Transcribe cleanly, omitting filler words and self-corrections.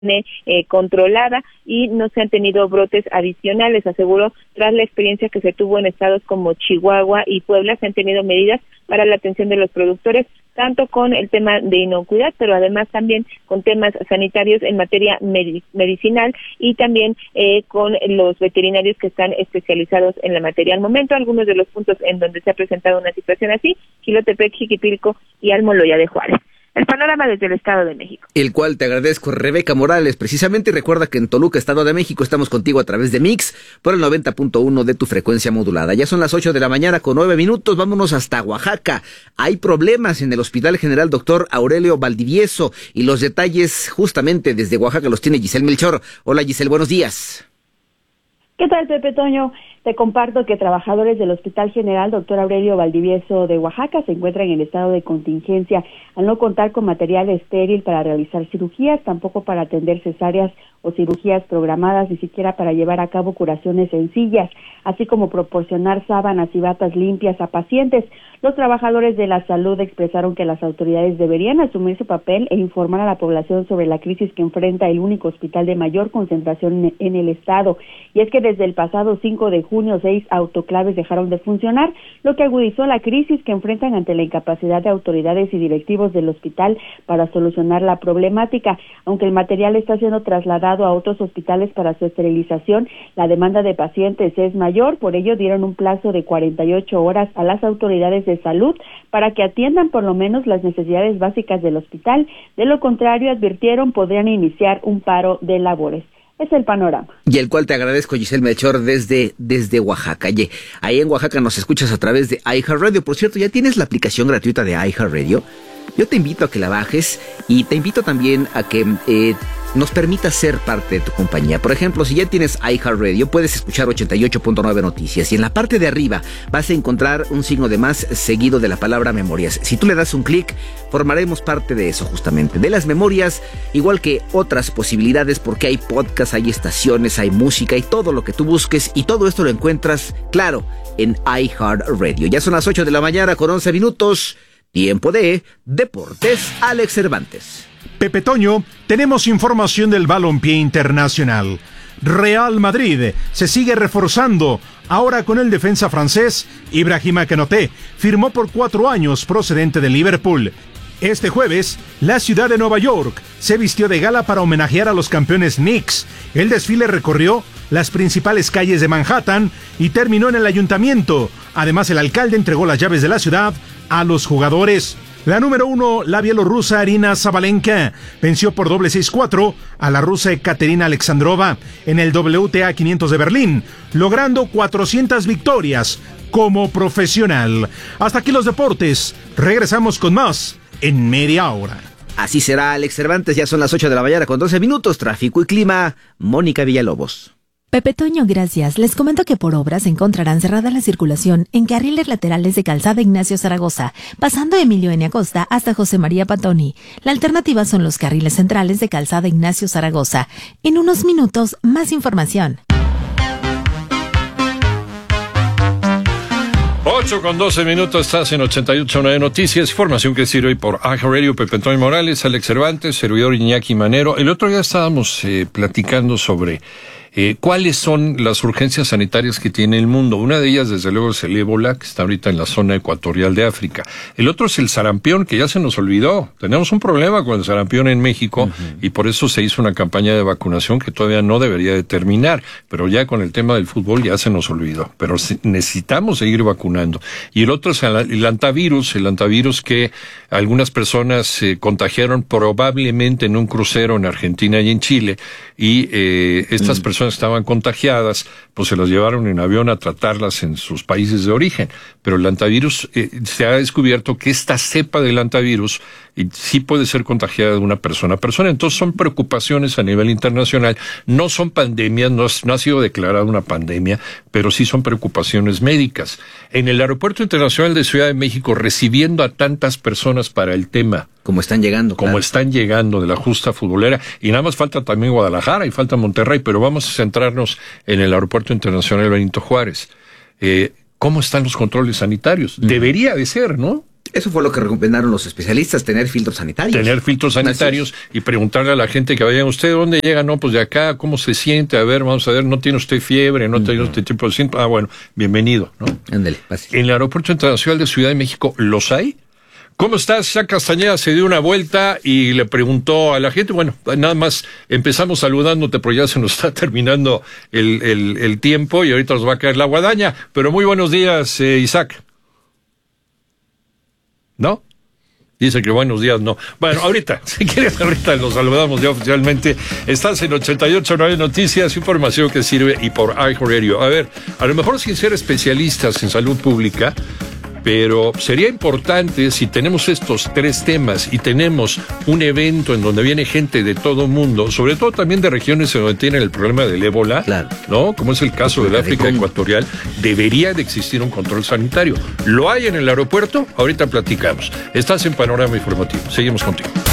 controlada y no se han tenido brotes adicionales, aseguró. Tras la experiencia que se tuvo en estados como Chihuahua y Puebla, se han tenido medidas para la atención de los productores, tanto con el tema de inocuidad, pero además también con temas sanitarios en materia medicinal y también con los veterinarios que están especializados en la materia. Al momento, algunos de los puntos en donde se ha presentado una situación así: Jilotepec, Jiquipilco y Almoloya de Juárez. El panorama desde el Estado de México. El cual te agradezco, Rebeca Morales. Precisamente, y recuerda que en Toluca, Estado de México, estamos contigo a través de Mix por el 90.1 de tu frecuencia modulada. Ya son las 8 de la mañana con 9 minutos. Vámonos hasta Oaxaca. Hay problemas en el Hospital General Dr. Aurelio Valdivieso y los detalles justamente desde Oaxaca los tiene Giselle Melchor. Hola, Giselle, buenos días. ¿Qué tal, Pepe Toño? Te comparto que trabajadores del Hospital General Dr. Aurelio Valdivieso de Oaxaca se encuentran en estado de contingencia al no contar con material estéril para realizar cirugías, tampoco para atender cesáreas o cirugías programadas, ni siquiera para llevar a cabo curaciones sencillas, así como proporcionar sábanas y batas limpias a pacientes. Los trabajadores de la salud expresaron que las autoridades deberían asumir su papel e informar a la población sobre la crisis que enfrenta el único hospital de mayor concentración en el estado. Y es que desde el pasado 5 de junio, 6 autoclaves dejaron de funcionar, lo que agudizó la crisis que enfrentan ante la incapacidad de autoridades y directivos del hospital para solucionar la problemática. Aunque el material está siendo trasladado a otros hospitales para su esterilización, la demanda de pacientes es mayor, por ello dieron un plazo de 48 horas a las autoridades de salud para que atiendan por lo menos las necesidades básicas del hospital. De lo contrario, advirtieron, podrían iniciar un paro de labores. Es el panorama. Y el cual te agradezco, Giselle Melchor, desde Oaxaca. Oye, ahí en Oaxaca nos escuchas a través de iHeartRadio. Por cierto, ¿ya tienes la aplicación gratuita de iHeartRadio? Yo te invito a que la bajes y te invito también a que nos permitas ser parte de tu compañía. Por ejemplo, si ya tienes iHeartRadio, puedes escuchar 88.9 Noticias y en la parte de arriba vas a encontrar un signo de más seguido de la palabra memorias. Si tú le das un clic, formaremos parte de eso justamente, de las memorias, igual que otras posibilidades, porque hay podcasts, hay estaciones, hay música y todo lo que tú busques, y todo esto lo encuentras, claro, en iHeartRadio. Ya son las 8 de la mañana con 11 minutos. Tiempo de Deportes, Alex Cervantes. Pepe Toño, tenemos información del balompié internacional. Real Madrid se sigue reforzando, ahora con el defensa francés Ibrahima Konaté, firmó por 4 años procedente de Liverpool. Este jueves, la ciudad de Nueva York se vistió de gala para homenajear a los campeones Knicks. El desfile recorrió las principales calles de Manhattan y terminó en el ayuntamiento. Además, el alcalde entregó las llaves de la ciudad a los jugadores. La número 1, la bielorrusa Arina Sabalenka, venció por doble 6-4 a la rusa Ekaterina Alexandrova en el WTA 500 de Berlín, logrando 400 victorias como profesional. Hasta aquí los deportes. Regresamos con más en media hora. Así será, Alex Cervantes. Ya son las 8 de la mañana con 12 minutos. Tráfico y clima, Mónica Villalobos. Pepe Toño, gracias. Les comento que por obras encontrarán cerrada la circulación en carriles laterales de Calzada Ignacio Zaragoza, pasando Emilio N. Acosta hasta José María Patoni. La alternativa son los carriles centrales de Calzada Ignacio Zaragoza. En unos minutos, más información. 8 con 12 minutos, estás en 88.9 Noticias, información que sirve hoy por iHeartRadio. Pepe Antonio Morales, Alex Cervantes, servidor Iñaki Manero. El otro día estábamos platicando sobre cuáles son las urgencias sanitarias que tiene el mundo. Una de ellas, desde luego, es el ébola, que está ahorita en la zona ecuatorial de África. El otro es el sarampión, que ya se nos olvidó. Tenemos un problema con el sarampión en México, y por eso se hizo una campaña de vacunación que todavía no debería de terminar, pero ya con el tema del fútbol ya se nos olvidó. Pero necesitamos seguir vacunando. Y el otro es el antivirus que algunas personas se contagiaron probablemente en un crucero en Argentina y en Chile, y estas personas estaban contagiadas, pues se las llevaron en avión a tratarlas en sus países de origen. Pero el antivirus, se ha descubierto que esta cepa del antivirus sí puede ser contagiada de una persona a persona. Entonces son preocupaciones a nivel internacional. No son pandemias, no ha sido declarada una pandemia, pero sí son preocupaciones médicas. En el Aeropuerto Internacional de Ciudad de México, recibiendo a tantas personas para el tema, como están llegando de la justa futbolera, y nada más falta también Guadalajara y falta Monterrey, pero vamos a centrarnos en el Aeropuerto Internacional Benito Juárez. ¿Cómo están los controles sanitarios? Debería de ser, ¿no? Eso fue lo que recomendaron los especialistas, tener filtros sanitarios. Tener filtros sanitarios y preguntarle a la gente que vaya, ¿usted dónde llega? No, pues de acá, ¿cómo se siente? A ver, vamos a ver, ¿no tiene usted fiebre? ¿No tiene usted tipo de síntomas? Ah, bueno, bienvenido, ¿no? Ándale, pase. En el Aeropuerto Internacional de Ciudad de México, ¿los hay? ¿Cómo estás? Isaac Castañeda se dio una vuelta y le preguntó a la gente, bueno, nada más empezamos saludándote, pero ya se nos está terminando el tiempo y ahorita nos va a caer la guadaña. Pero muy buenos días, Isaac. ¿No? Dice que buenos días, no. Bueno, ahorita, si quieres, ahorita los saludamos ya oficialmente. Estás en 88.9 Noticias, información que sirve y por iHeartRadio. A ver, a lo mejor sin ser especialistas en salud pública, pero sería importante si tenemos estos 3 temas y tenemos un evento en donde viene gente de todo mundo, sobre todo también de regiones en donde tienen el problema del ébola, claro, ¿no? Como es el caso del África Ecuatorial, debería de existir un control sanitario. ¿Lo hay en el aeropuerto? Ahorita platicamos. Estás en Panorama Informativo. Seguimos contigo.